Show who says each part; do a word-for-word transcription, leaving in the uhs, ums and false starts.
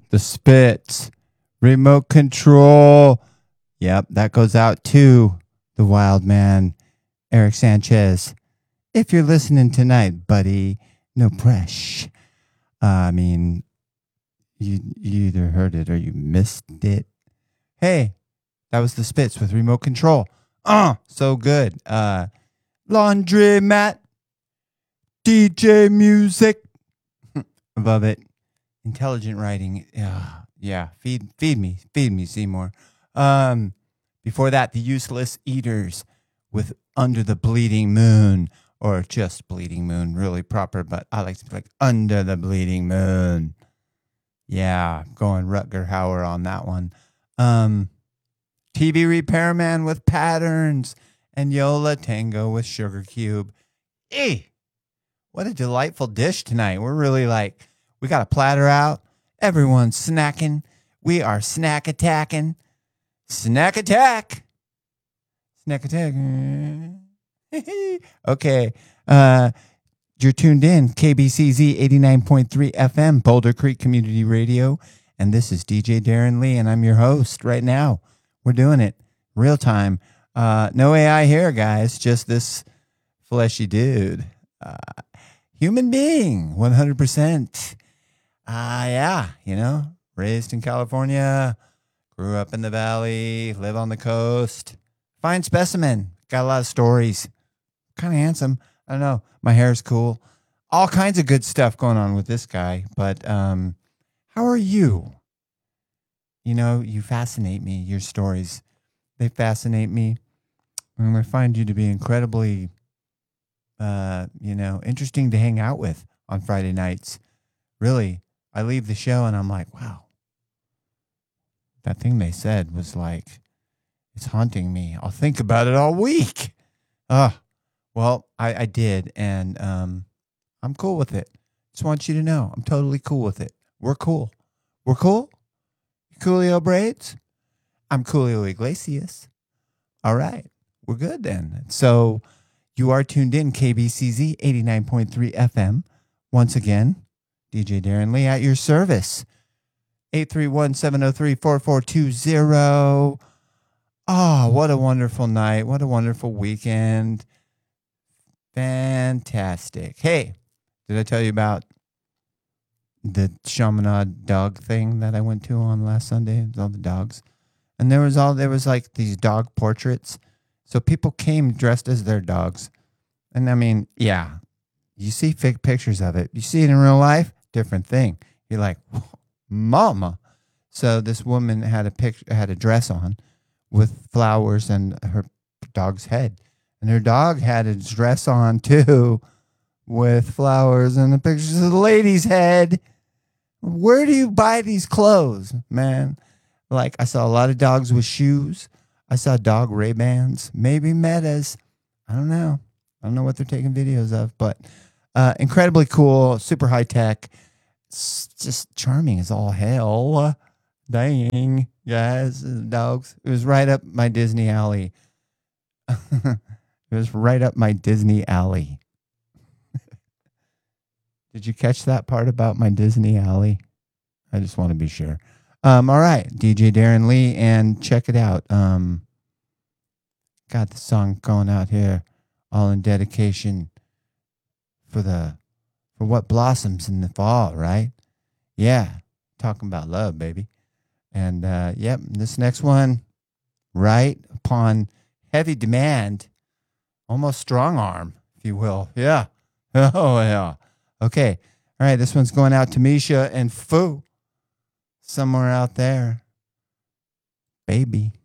Speaker 1: the Spits, Remote Control. Yep, that goes out to the wild man, Eric Sanchez. If you're listening tonight, buddy, no press. Uh, I mean, you, you either heard it or you missed it. Hey, that was the Spits with Remote Control. Uh, so good. Uh, Laundry Mat, D J Music. Above it, intelligent writing. Yeah, yeah. Feed, feed me, feed me, Seymour. Um, before that, the Useless Eaters with Under the Bleeding Moon, or just Bleeding Moon, really proper. But I like to be like Under the Bleeding Moon. Yeah, going Rutger Hauer on that one. Um, T V Repairman with Patterns, and Yola Tango with Sugar Cube. Eh. What a delightful dish tonight. We're really like, we got a platter out. Everyone's snacking. We are snack attacking. Snack attack. Snack attack. Okay. Uh, you're tuned in. K B C Z eighty-nine point three F M, Boulder Creek Community Radio. And this is D J Darren Lee, and I'm your host right now. We're doing it real time. Uh, no A I here, guys. Just this fleshy dude. Uh, Human being, one hundred percent. Ah, uh, yeah, you know, raised in California, grew up in the valley, live on the coast. Fine specimen. Got a lot of stories. Kind of handsome. I don't know. My hair's cool. All kinds of good stuff going on with this guy. But um, how are you? You know, you fascinate me. Your stories, they fascinate me. And I find you to be incredibly... Uh, you know, interesting to hang out with on Friday nights. Really, I leave the show and I'm like, wow, that thing they said was like, it's haunting me. I'll think about it all week. Uh, well, I, I did, and um, I'm cool with it. Just want you to know, I'm totally cool with it. We're cool. We're cool? Coolio Braids? I'm Coolio Iglesias. All right, we're good then. So, you are tuned in, K B C Z eighty-nine point three F M. Once again, D J Darren Lee at your service. eight three one, seven oh three, four four two zero. Oh, what a wonderful night. What a wonderful weekend. Fantastic. Hey, did I tell you about the Chaminade dog thing that I went to on last Sunday? With all the dogs. And there was all, there was like these dog portraits. So people came dressed as their dogs. And I mean, yeah, you see fake pictures of it. You see it in real life, different thing. You're like, mama. So this woman had a picture, had a dress on with flowers and her dog's head. And her dog had a dress on too with flowers and the pictures of the lady's head. Where do you buy these clothes, man? Like, I saw a lot of dogs with shoes. I saw dog Ray-Bans, maybe Metas. I don't know. I don't know what they're taking videos of, but uh, incredibly cool, super high tech. It's just charming as all hell. Dang, guys, dogs. It was right up my Disney alley. It was right up my Disney alley. Did you catch that part about my Disney alley? I just want to be sure. Um, all right, D J Darren Lee, and check it out. Um, got the song going out here, all in dedication for the for what blossoms in the fall, right? Yeah, talking about love, baby. And uh, yep, this next one, right upon heavy demand, almost strong arm, if you will. Yeah, oh yeah. Okay, all right. This one's going out to Misha and Foo. Somewhere out there. Baby.